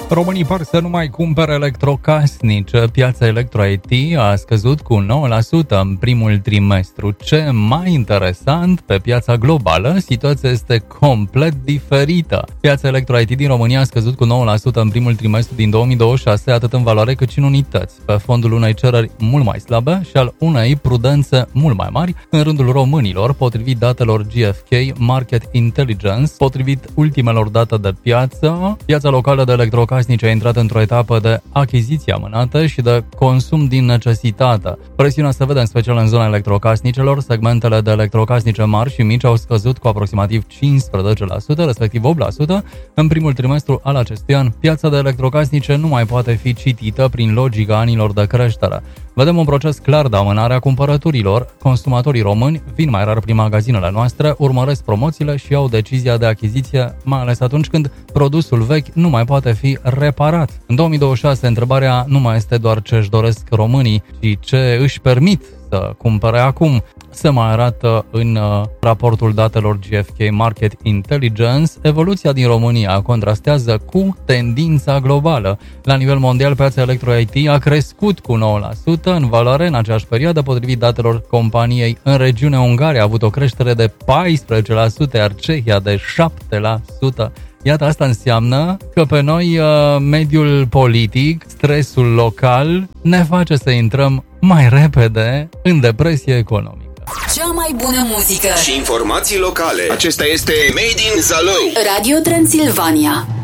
Românii par să nu mai cumpere electrocasnice. Piața Electro-IT a scăzut cu 9% în primul trimestru. Ce mai interesant, pe piața globală, situația este complet diferită. Piața Electro-IT din România a scăzut cu 9% în primul trimestru din 2026, atât în valoare cât și în unități, pe fondul unei cereri mult mai slabe și al unei prudențe mult mai mari în rândul românilor, potrivit datelor GfK Market Intelligence. Potrivit ultimelor date de piața locală de electrocasnice a intrat într-o etapă de achiziție amânată și de consum din necesitate. Presiunea se vede în special în zona electrocasnicelor. Segmentele de electrocasnice mari și mici au scăzut cu aproximativ 15%, respectiv 8%. În primul trimestru al acestui an, piața de electrocasnice nu mai poate fi citită prin logica anilor de creștere. Vedem un proces clar de amânare a cumpărăturilor. Consumatorii români vin mai rar prin magazinele noastre, urmăresc promoțiile și iau decizia de achiziție, mai ales atunci când produsul vechi nu mai poate fi reparat. În 2026, întrebarea nu mai este doar ce își doresc românii, ci ce își permit să cumpere acum. Se mai arată în raportul datelor GfK Market Intelligence. Evoluția din România contrastează cu tendința globală. La nivel mondial, piața Electro-IT a crescut cu 9% în valoare în aceeași perioadă, potrivit datelor companiei. În regiune, Ungaria a avut o creștere de 14%, iar Cehia de 7%. Iată, asta înseamnă că pe noi mediul politic, stresul local, ne face să intrăm mai repede în depresie economică. Cea mai bună muzică și informații locale. Acesta este Made in Zalău. Radio Transilvania.